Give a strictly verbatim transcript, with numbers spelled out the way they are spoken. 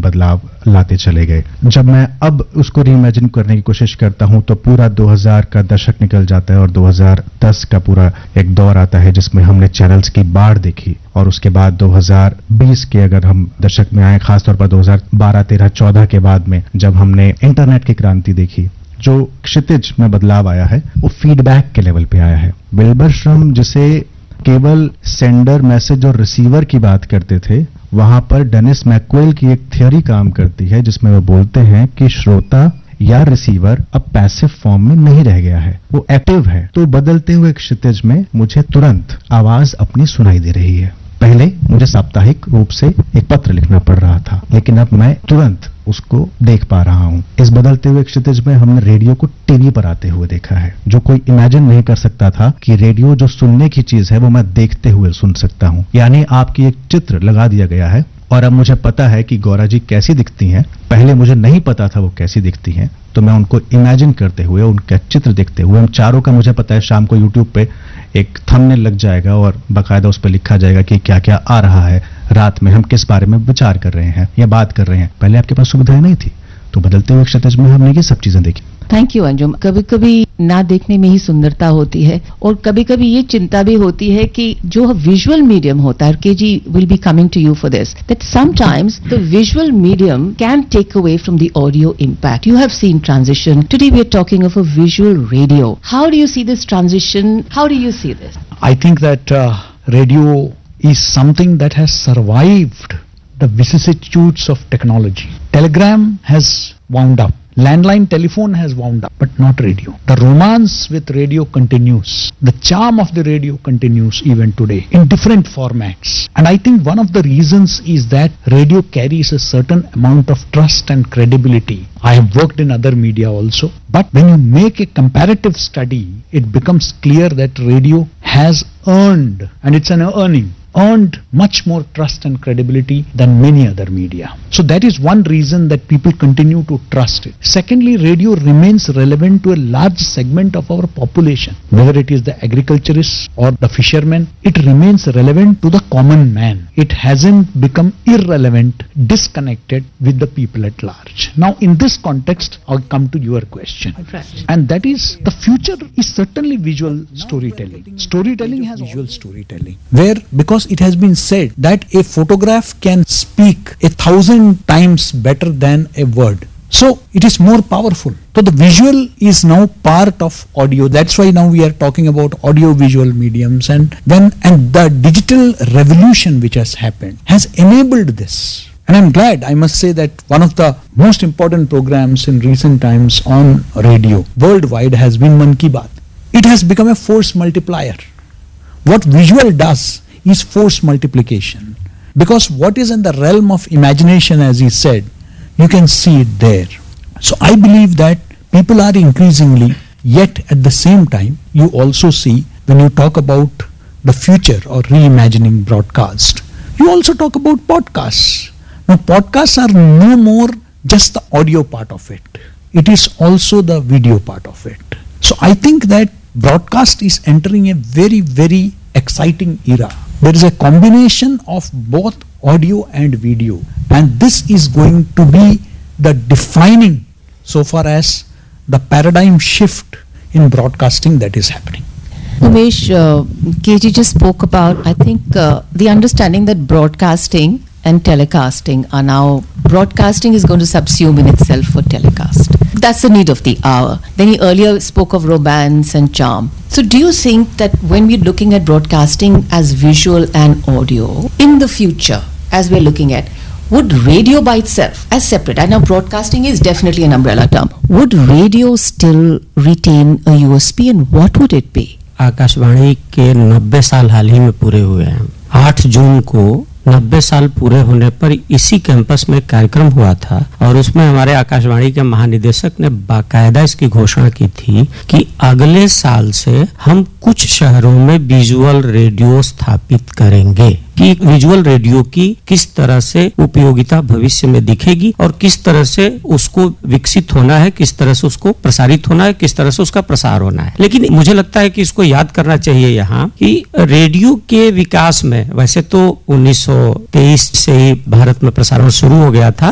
बदलाव लाते चले गए। जब मैं अब उसको रीइमेजिन करने की कोशिश करता हूं तो पूरा दो हज़ार का दशक निकल जाता है और दो हज़ार दस का पूरा एक दौर आता है जिसमें हमने चैनल्स की बाढ़ देखी, और उसके बाद दो हज़ार बीस के अगर हम दशक में आए, खासतौर पर दो हज़ार बारह, तेरह, चौदह के बाद में जब हमने इंटरनेट की क्रांति देखी, जो क्षितिज में बदलाव आया है वो फीडबैक के लेवल पे आया है। विल्बरश्रम जिसे केवल सेंडर, मैसेज और रिसीवर की बात करते थे, वहां पर डेनिस मैकक्वेल की एक थ्योरी काम करती है जिसमें वो बोलते हैं कि श्रोता या रिसीवर अब पैसिव फॉर्म में नहीं रह गया है, वो एक्टिव है। तो बदलते हुए क्षितिज में मुझे तुरंत आवाज अपनी सुनाई दे रही है। पहले मुझे साप्ताहिक रूप से एक पत्र लिखना पड़ रहा था, लेकिन अब मैं तुरंत उसको देख पा रहा हूं। इस बदलते हुए क्षितिज में हमने रेडियो को टीवी पर आते हुए देखा है, जो कोई इमेजिन नहीं कर सकता था कि रेडियो जो सुनने की चीज है वो मैं देखते हुए सुन सकता हूं। यानी आपकी एक चित्र लगा दिया गया है और अब मुझे पता है कि गौरा जी कैसी दिखती हैं। पहले मुझे नहीं पता था वो कैसी दिखती हैं, तो मैं उनको इमेजिन करते हुए, उनका चित्र देखते हुए, हम चारों का मुझे पता है शाम को यूट्यूब पे एक थंबनेल लग जाएगा और बाकायदा उस पर लिखा जाएगा कि क्या क्या आ रहा है, रात में हम किस बारे में विचार कर रहे हैं या बात कर रहे हैं। पहले आपके पास सुविधाएं नहीं थी, तो बदलते हुए क्षितिज में हमने ये सब चीजें देखी। Thank you Anjum. कभी कभी ना देखने में ही सुंदरता होती है और कभी कभी ये चिंता भी होती है कि जो विजुअल मीडियम होता है, KG will be coming to you for this, that sometimes the visual medium can take away from the audio impact. You have seen transition, today we are talking of a visual radio. How do you see this transition? How do you see this? I think that radio is something that has survived the vicissitudes of technology. Telegram has wound up. Landline telephone has wound up, but not radio. The romance with radio continues. The charm of the radio continues even today in different formats. And I think one of the reasons is that radio carries a certain amount of trust and credibility. I have worked in other media also, but when you make a comparative study, it becomes clear that radio has earned, and it's an earning, earned much more trust and credibility than many other media. So that is one reason that people continue to trust it. Secondly, radio remains relevant to a large segment of our population, whether it is the agriculturists or the fishermen. It remains relevant to the common man. It hasn't become irrelevant, disconnected with the people at large. Now, in this context, I'll come to your question. Right. And that is, the future is certainly visual storytelling. Storytelling has visual storytelling, where because it has been said that a photograph can speak a thousand times better than a word. So it is more powerful. So the visual is now part of audio. That's why now we are talking about audio visual mediums, and when and the digital revolution which has happened has enabled this. And I'm glad, I must say that one of the most important programs in recent times on radio worldwide has been Mann Ki Baat. It has become a force multiplier. What visual does is force multiplication, because what is in the realm of imagination, as he said, you can see it there. So I believe that people are increasingly, yet at the same time you also see, when you talk about the future or reimagining broadcast, you also talk about podcasts. Now podcasts are no more just the audio part of it, it is also the video part of it. So I think that broadcast is entering a very very exciting era. There is a combination of both audio and video, and this is going to be the defining so far as the paradigm shift in broadcasting that is happening. Umesh, uh, K G just spoke about, I think, uh, the understanding that broadcasting and telecasting are now, broadcasting is going to subsume in itself for telecast. That's the need of the hour. Then he earlier spoke of romance and charm. So do you think that when we're looking at broadcasting as visual and audio, in the future, as we're looking at, would radio by itself, as separate, I know broadcasting is definitely an umbrella term, would radio still retain a U S P, and what would it be? Akashvani के नब्बे साल हाल ही में पूरे हुए हैं। आठ जून को नब्बे साल पूरे होने पर इसी कैंपस में कार्यक्रम हुआ था और उसमें हमारे आकाशवाणी के महानिदेशक ने बाकायदा इसकी घोषणा की थी कि अगले साल से हम कुछ शहरों में विजुअल रेडियो स्थापित करेंगे, कि विजुअल रेडियो की किस तरह से उपयोगिता भविष्य में दिखेगी और किस तरह से उसको विकसित होना है, किस तरह से उसको प्रसारित होना है, किस तरह से उसका प्रसार होना है। लेकिन मुझे लगता है कि इसको याद करना चाहिए यहाँ कि रेडियो के विकास में, वैसे तो उन्नीस सौ तेईस से ही भारत में प्रसारण शुरू हो गया था,